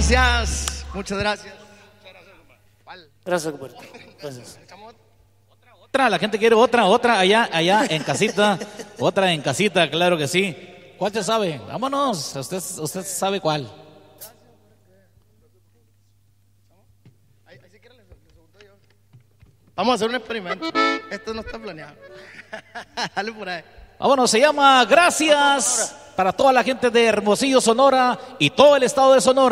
gracias. Muchas gracias. Gracias, compadre. Gracias. Otra, la gente quiere otra allá en casita. Otra en casita, claro que sí. ¿Cuál se sabe? Vámonos, usted sabe cuál. Vamos a hacer un experimento. Esto no está planeado. Dale por ahí. Vámonos, se llama Gracias para toda la gente de Hermosillo, Sonora y todo el estado de Sonora.